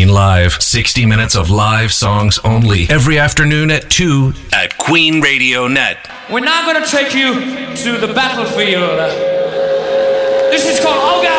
Queen Live. 60 minutes of live songs only. Every afternoon at 2 at Queen Radio Net. We're now going to take you to the battlefield. This is called Olga.